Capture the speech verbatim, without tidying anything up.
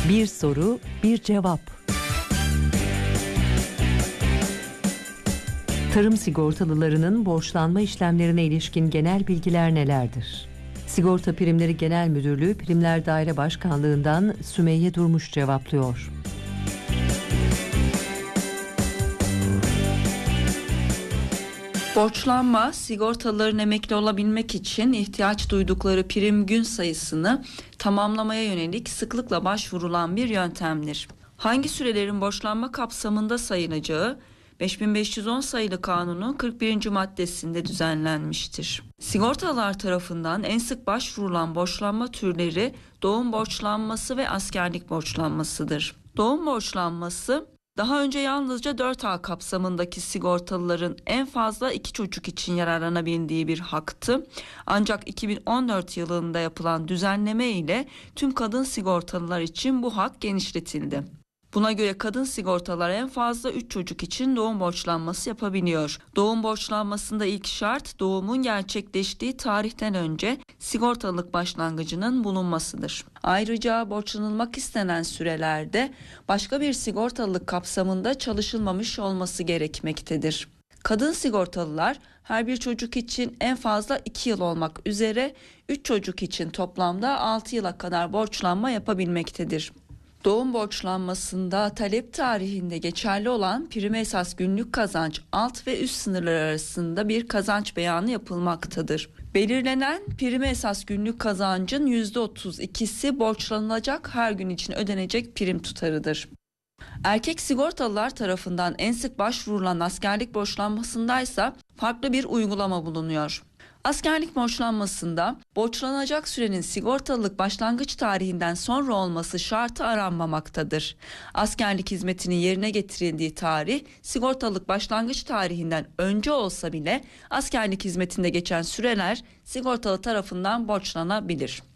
Bir soru, bir cevap. Tarım sigortalılarının borçlanma işlemlerine ilişkin genel bilgiler nelerdir? Sigorta Primleri Genel Müdürlüğü Primler Daire Başkanlığından Sümeyye Durmuş cevaplıyor. Borçlanma, sigortalıların emekli olabilmek için ihtiyaç duydukları prim gün sayısını tamamlamaya yönelik sıklıkla başvurulan bir yöntemdir. Hangi sürelerin borçlanma kapsamında sayılacağı, beş bin beş yüz on sayılı kanunun kırk birinci maddesinde düzenlenmiştir. Sigortalılar tarafından en sık başvurulan borçlanma türleri doğum borçlanması ve askerlik borçlanmasıdır. Doğum borçlanması, daha önce yalnızca dört A kapsamındaki sigortalıların en fazla iki çocuk için yararlanabildiği bir haktı. Ancak iki bin on dört yılında yapılan düzenleme ile tüm kadın sigortalılar için bu hak genişletildi. Buna göre kadın sigortalılar en fazla üç çocuk için doğum borçlanması yapabiliyor. Doğum borçlanmasında ilk şart doğumun gerçekleştiği tarihten önce sigortalılık başlangıcının bulunmasıdır. Ayrıca borçlanılmak istenen sürelerde başka bir sigortalılık kapsamında çalışılmamış olması gerekmektedir. Kadın sigortalılar her bir çocuk için en fazla iki yıl olmak üzere üç çocuk için toplamda altı yıla kadar borçlanma yapabilmektedir. Doğum borçlanmasında talep tarihinde geçerli olan prime esas günlük kazanç alt ve üst sınırlar arasında bir kazanç beyanı yapılmaktadır. Belirlenen prime esas günlük kazancın yüzde otuz ikisi borçlanılacak her gün için ödenecek prim tutarıdır. Erkek sigortalılar tarafından en sık başvurulan askerlik borçlanmasındaysa farklı bir uygulama bulunuyor. Askerlik borçlanmasında borçlanacak sürenin sigortalılık başlangıç tarihinden sonra olması şartı aranmamaktadır. Askerlik hizmetinin yerine getirildiği tarih sigortalılık başlangıç tarihinden önce olsa bile askerlik hizmetinde geçen süreler sigortalı tarafından borçlanabilir.